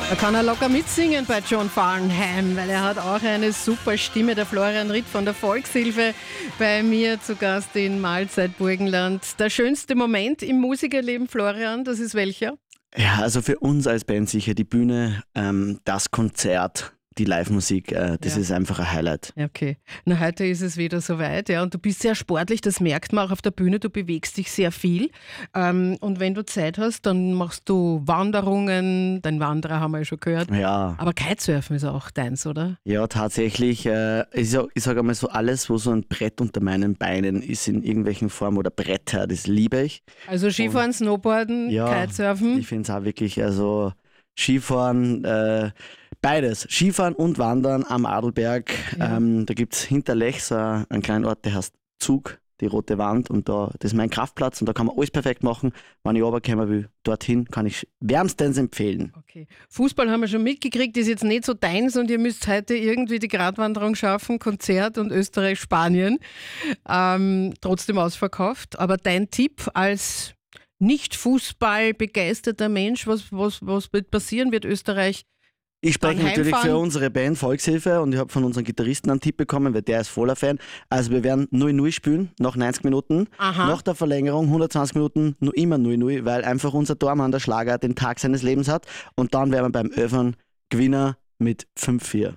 Da kann er locker mitsingen bei John Farnham, weil er hat auch eine super Stimme. Der Florian Ritt von der Volkshilfe bei mir zu Gast in Mahlzeit Burgenland. Der schönste Moment im Musikerleben, Florian, das ist welcher? Ja, also für uns als Band sicher die Bühne, das Konzert, die Live-Musik, das ist einfach ein Highlight. Ja, okay. Na, heute ist es wieder soweit, ja. Und du bist sehr sportlich, das merkt man auch auf der Bühne. Du bewegst dich sehr viel. Und wenn du Zeit hast, dann machst du Wanderungen. Dein Wanderer haben wir ja schon gehört. Ja. Aber Kitesurfen ist auch deins, oder? Ja, tatsächlich. Ich sage einmal so, alles, wo so ein Brett unter meinen Beinen ist in irgendwelchen Form oder Bretter, das liebe ich. Also Skifahren, Snowboarden, Kitesurfen. Ich finde es auch wirklich, also Skifahren, beides. Skifahren und Wandern am Adelberg. Ja. Da gibt es hinter Lech so einen kleinen Ort, der heißt Zug, die Rote Wand. Und das ist mein Kraftplatz und da kann man alles perfekt machen. Wenn ich runterkommen will, dorthin kann ich wärmstens empfehlen. Okay. Fußball haben wir schon mitgekriegt, ist jetzt nicht so deins und ihr müsst heute irgendwie die Gratwanderung schaffen, Konzert und Österreich-Spanien. Trotzdem ausverkauft. Aber dein Tipp als nicht Fußball begeisterter Mensch, was wird passieren? Wird Österreich Ich spreche dann natürlich heimfahren? für unsere Band Volkshilfe und ich habe von unserem Gitarristen einen Tipp bekommen, weil der ist voller Fan. Also wir werden 0-0 spielen, nach 90 Minuten. Aha. Nach der Verlängerung 120 Minuten nur immer 0-0, weil einfach unser Tormann, der Schlager, den Tag seines Lebens hat. Und dann werden wir beim Öffern Gewinner mit 5-4.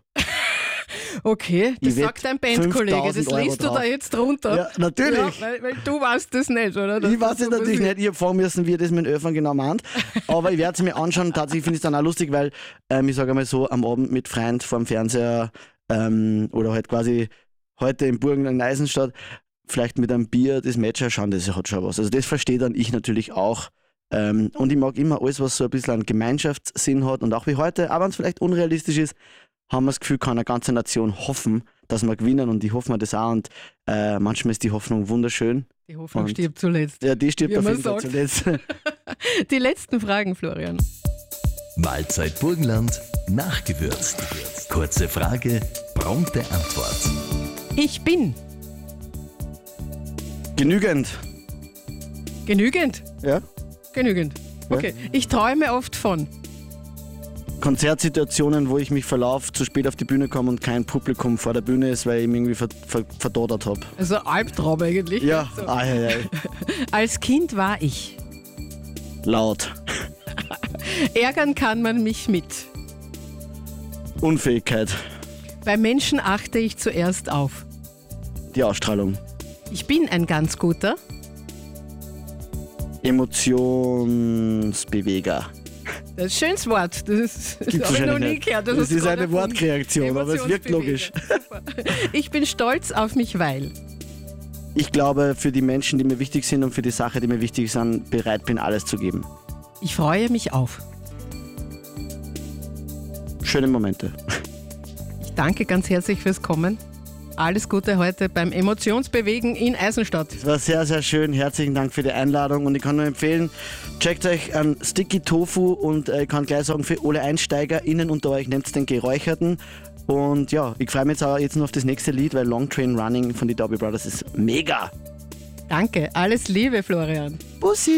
Okay, das Ich wett sagt dein Bandkollege, das 5.000 Euro liest du da drauf. jetzt drunter. Ja, natürlich. Ja, weil du weißt das nicht, oder? Dass Ich weiß das es so natürlich passiert. nicht, ich habe fragen müssen, wie er das mit den Öffern genau meint. Aber ich werde es mir anschauen. Tatsächlich finde ich es dann auch lustig, weil ich sage einmal so, am Abend mit Freund vor dem Fernseher oder halt quasi heute im Burgenland in Eisenstadt, vielleicht mit einem Bier das Match schauen, das hat schon was. Also das verstehe dann ich natürlich auch. Und ich mag immer alles, was so ein bisschen einen Gemeinschaftssinn hat. Und auch wie heute, auch wenn es vielleicht unrealistisch ist, haben wir das Gefühl, kann eine ganze Nation hoffen, dass wir gewinnen und ich hoffe mir das auch. Und manchmal ist die Hoffnung wunderschön. Die Hoffnung Und- stirbt zuletzt. Ja, die stirbt Wie auf man jeden Fall sagt. zuletzt. Die letzten Fragen, Florian. Mahlzeit Burgenland, nachgewürzt. Kurze Frage, prompte Antwort. Ich bin Genügend. genügend. Ja? Genügend. Okay. Ich träume oft von. Konzertsituationen, wo ich mich verlaufe, zu spät auf die Bühne komme und kein Publikum vor der Bühne ist, weil ich mich irgendwie verdodert habe. Also Albtraum eigentlich. Ja, So. Als Kind war ich. Laut. Ärgern kann man mich mit. Unfähigkeit. Bei Menschen achte ich zuerst auf. Die Ausstrahlung. Ich bin ein ganz guter. Emotionsbeweger. Das ist ein schönes Wort. Das Gibt's habe ich noch wahrscheinlich nie nicht. gehört. Das hast du ist gerade eine erfunden. Wortkreation, aber es wirkt logisch. Super. Ich bin stolz auf mich, weil. Ich glaube, für die Menschen, die mir wichtig sind und für die Sache, die mir wichtig sind, bereit bin, alles zu geben. Ich freue mich auf. Schöne Momente. Ich danke ganz herzlich fürs Kommen. Alles Gute heute beim Emotionsbewegen in Eisenstadt. Es war sehr, sehr schön. Herzlichen Dank für die Einladung und ich kann nur empfehlen, checkt euch an Sticky Tofu und ich kann gleich sagen, für alle EinsteigerInnen unter euch, nehmt den geräucherten. Und ja, ich freue mich jetzt auch jetzt nur auf das nächste Lied, weil Long Train Running von den Doobie Brothers ist mega. Danke, alles Liebe, Florian. Bussi!